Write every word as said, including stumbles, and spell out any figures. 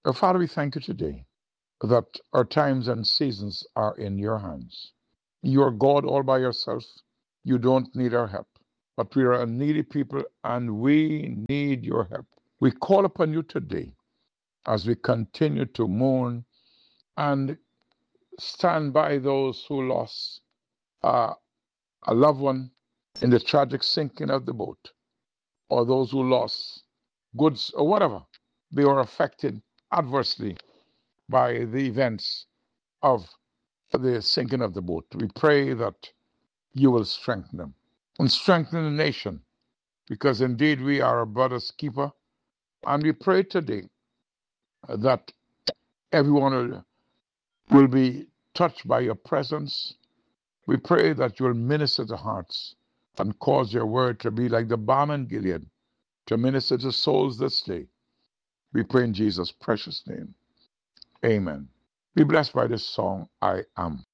Uh, Father, we thank you today that our times and seasons are in your hands. You are God all by yourself. You don't need our help, but we are a needy people and we need your help. We call upon you today as we continue to mourn and stand by those who lost uh, a loved one in the tragic sinking of the boat, or those who lost goods or whatever. They were affected adversely by the events of the sinking of the boat. We pray that you will strengthen them and strengthen the nation, because indeed we are a brother's keeper. And we pray today that everyone will be touched by your presence. We pray that you will minister to hearts and cause your word to be like the balm in Gilead, to minister to souls this day. We pray in Jesus' precious name. Amen. Be blessed by this song, I Am.